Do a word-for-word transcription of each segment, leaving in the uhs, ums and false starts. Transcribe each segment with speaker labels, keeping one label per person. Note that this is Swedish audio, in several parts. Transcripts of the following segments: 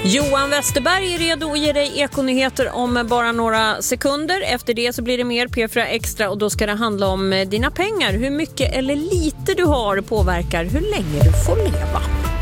Speaker 1: Johan Westerberg är redo att ge dig ekonyheter om bara några sekunder. Efter det så blir det mer P fyra Extra och då ska det handla om dina pengar. Hur mycket eller lite du har påverkar hur länge du får leva.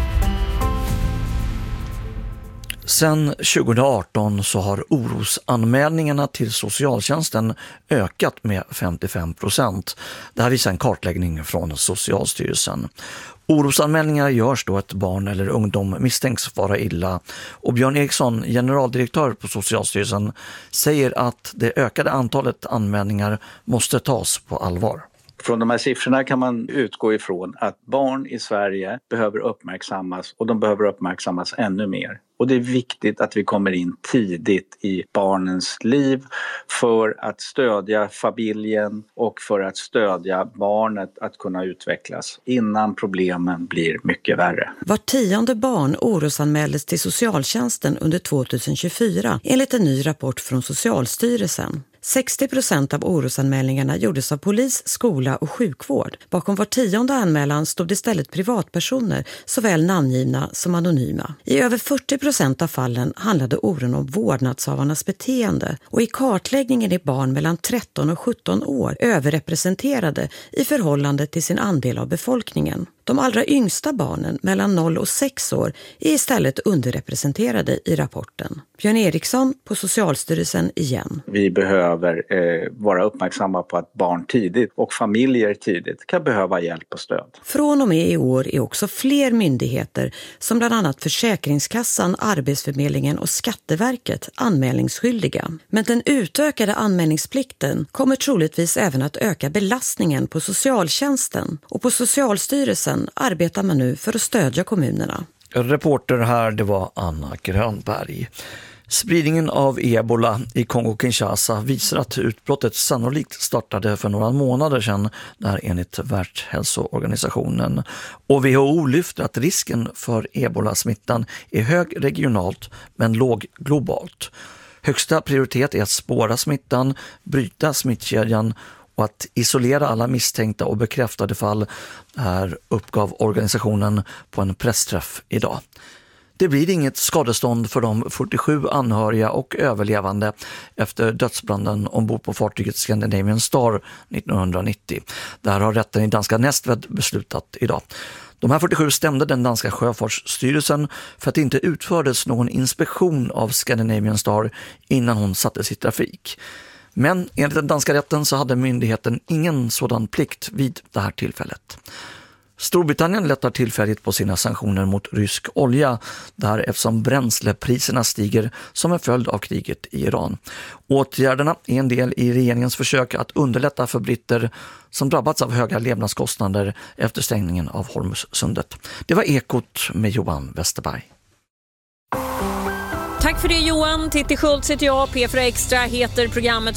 Speaker 2: Sen tjugo arton så har orosanmälningarna till socialtjänsten ökat med femtiofem procent. Det här visar en kartläggning från Socialstyrelsen. Orosanmälningar görs då ett barn eller ungdom misstänks vara illa. Och Björn Eriksson, generaldirektör på Socialstyrelsen, säger att det ökade antalet anmälningar måste tas på allvar.
Speaker 3: Från de här siffrorna kan man utgå ifrån att barn i Sverige behöver uppmärksammas och de behöver uppmärksammas ännu mer. Och det är viktigt att vi kommer in tidigt i barnens liv för att stödja familjen och för att stödja barnet att kunna utvecklas innan problemen blir mycket värre.
Speaker 4: Var tionde barn orosanmäldes till socialtjänsten under tjugohundratjugofyra enligt en ny rapport från Socialstyrelsen. sextio procent av orosanmälningarna gjordes av polis, skola och sjukvård. Bakom var tionde anmälan stod istället privatpersoner, såväl namngivna som anonyma. I över fyrtio procent av fallen handlade oron om vårdnadshavarnas beteende och i kartläggningen är barn mellan tretton och sjutton år överrepresenterade i förhållande till sin andel av befolkningen. De allra yngsta barnen mellan noll och sex år är istället underrepresenterade i rapporten. Björn Eriksson på Socialstyrelsen igen.
Speaker 3: Vi behöver eh, vara uppmärksamma på att barn tidigt och familjer tidigt kan behöva hjälp och stöd.
Speaker 4: Från och med i år är också fler myndigheter som bland annat Försäkringskassan, Arbetsförmedlingen och Skatteverket anmälningsskyldiga. Men den utökade anmälningsplikten kommer troligtvis även att öka belastningen på socialtjänsten och på Socialstyrelsen arbetar man nu för att stödja kommunerna.
Speaker 2: Reporter här, det var Anna Grönberg. Spridningen av ebola i Kongo-Kinshasa visar att utbrottet sannolikt startade för några månader sedan, där enligt Världshälsoorganisationen. Och W H O lyfter att risken för ebola-smittan är hög regionalt men låg globalt. Högsta prioritet är att spåra smittan, bryta smittkedjan och att isolera alla misstänkta och bekräftade fall, här uppgav organisationen på en pressträff idag. Det blir inget skadestånd för de fyrtiosju anhöriga och överlevande efter dödsbranden ombord på fartyget Scandinavian Star nittonhundranittio. Där har rätten i danska Nästved beslutat idag. De här fyrtiosju stämde den danska sjöfartsstyrelsen för att det inte utfördes någon inspektion av Scandinavian Star innan hon sattes i trafik. Men enligt den danska rätten så hade myndigheten ingen sådan plikt vid det här tillfället. Storbritannien lättar tillfälligt på sina sanktioner mot rysk olja där eftersom bränslepriserna stiger som en följd av kriget i Iran. Åtgärderna är en del i regeringens försök att underlätta för britter som drabbats av höga levnadskostnader efter stängningen av Hormuzsundet. Det var Ekot med Johan Westerberg.
Speaker 1: Tack för det Johan. Titti Schultz heter jag. P fyra Extra heter programmet